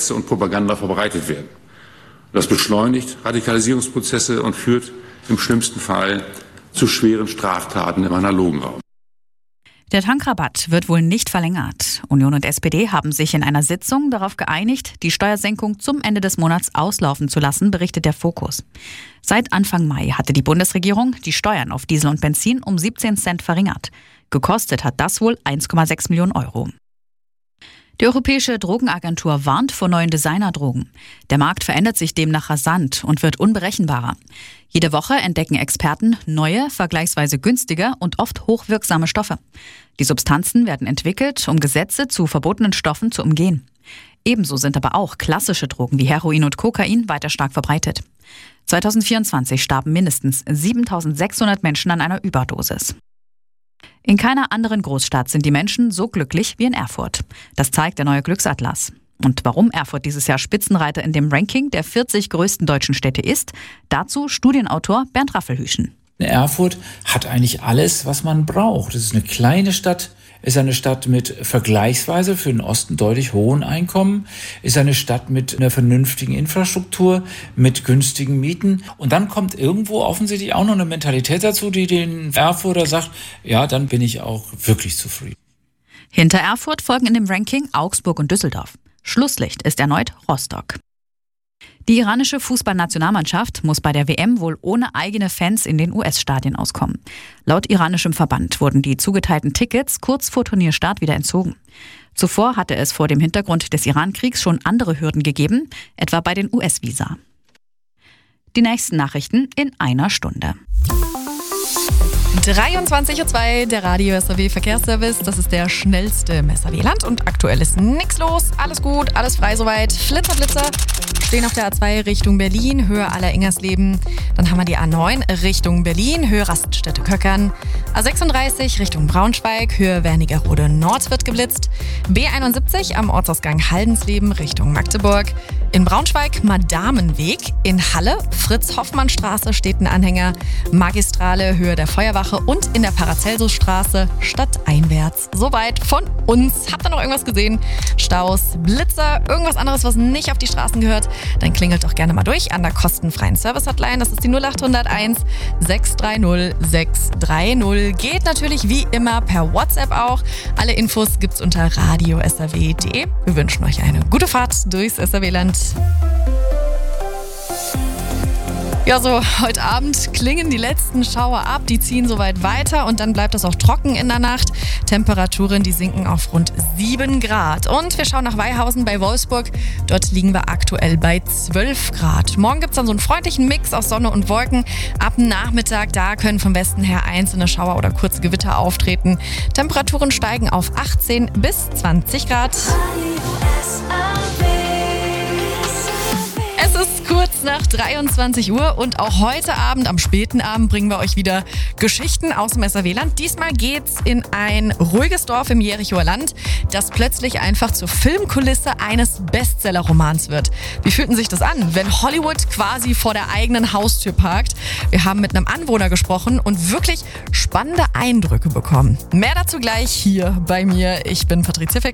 Hetze und Propaganda verbreitet werden. Das beschleunigt Radikalisierungsprozesse und führt im schlimmsten Fall zu schweren Straftaten im analogen Raum. Der Tankrabatt wird wohl nicht verlängert. Union und SPD haben sich in einer Sitzung darauf geeinigt, die Steuersenkung zum Ende des Monats auslaufen zu lassen, berichtet der Fokus. Seit Anfang Mai hatte die Bundesregierung die Steuern auf Diesel und Benzin um 17 Cent verringert. Gekostet hat das wohl 1,6 Millionen Euro. Die Europäische Drogenagentur warnt vor neuen Designerdrogen. Der Markt verändert sich demnach rasant und wird unberechenbarer. Jede Woche entdecken Experten neue, vergleichsweise günstige und oft hochwirksame Stoffe. Die Substanzen werden entwickelt, um Gesetze zu verbotenen Stoffen zu umgehen. Ebenso sind aber auch klassische Drogen wie Heroin und Kokain weiter stark verbreitet. 2024 starben mindestens 7.600 Menschen an einer Überdosis. In keiner anderen Großstadt sind die Menschen so glücklich wie in Erfurt. Das zeigt der neue Glücksatlas. Und warum Erfurt dieses Jahr Spitzenreiter in dem Ranking der 40 größten deutschen Städte ist, dazu Studienautor Bernd Raffelhüschen. Erfurt hat eigentlich alles, was man braucht. Es ist eine kleine Stadt, ist eine Stadt mit vergleichsweise für den Osten deutlich hohen Einkommen, ist eine Stadt mit einer vernünftigen Infrastruktur, mit günstigen Mieten. Und dann kommt irgendwo offensichtlich auch noch eine Mentalität dazu, die den Erfurter sagt, ja, dann bin ich auch wirklich zufrieden. Hinter Erfurt folgen in dem Ranking Augsburg und Düsseldorf. Schlusslicht ist erneut Rostock. Die iranische Fußballnationalmannschaft muss bei der WM wohl ohne eigene Fans in den US-Stadien auskommen. Laut iranischem Verband wurden die zugeteilten Tickets kurz vor Turnierstart wieder entzogen. Zuvor hatte es vor dem Hintergrund des Iran-Kriegs schon andere Hürden gegeben, etwa bei den US-Visa. Die nächsten Nachrichten in einer Stunde. 23:02 Uhr, der Radio SAW Verkehrsservice. Das ist der schnellste im SAW-Land und aktuell ist nichts los. Alles gut, alles frei soweit. Flitzer stehen auf der A2 Richtung Berlin, Höhe Aller-Ingersleben. Dann haben wir die A9 Richtung Berlin, Höhe Raststätte-Köckern. A36 Richtung Braunschweig, Höhe Wernigerode Nord wird geblitzt. B71 am Ortsausgang Haldensleben Richtung Magdeburg. In Braunschweig Madamenweg. In Halle Fritz-Hoffmann-Straße steht ein Anhänger. Magistrale Höhe der Feuerwache und in der Paracelsusstraße stadteinwärts. Soweit von uns. Habt ihr noch irgendwas gesehen? Staus, Blitzer, irgendwas anderes, was nicht auf die Straßen gehört? Dann klingelt doch gerne mal durch an der kostenfreien Service-Hotline. Das ist die 0801 630 630. Geht natürlich wie immer per WhatsApp auch. Alle Infos gibt's unter radiosaw.de. Wir wünschen euch eine gute Fahrt durchs SAW-Land. Ja, so heute Abend klingen die letzten Schauer ab, die ziehen soweit weiter und dann bleibt es auch trocken in der Nacht. Temperaturen, die sinken auf rund 7 Grad. Und wir schauen nach Weihausen bei Wolfsburg. Dort liegen wir aktuell bei 12 Grad. Morgen gibt es dann so einen freundlichen Mix aus Sonne und Wolken. Ab dem Nachmittag, da können vom Westen her einzelne Schauer oder kurze Gewitter auftreten. Temperaturen steigen auf 18 bis 20 Grad. Es ist kurz nach 23 Uhr und auch heute Abend, am späten Abend, bringen wir euch wieder Geschichten aus dem SAW-Land. Diesmal geht's in ein ruhiges Dorf im Jerichoer Land, das plötzlich einfach zur Filmkulisse eines Bestseller-Romans wird. Wie fühlt sich das an, wenn Hollywood quasi vor der eigenen Haustür parkt? Wir haben mit einem Anwohner gesprochen und wirklich spannende Eindrücke bekommen. Mehr dazu gleich hier bei mir. Ich bin Patricia Fick.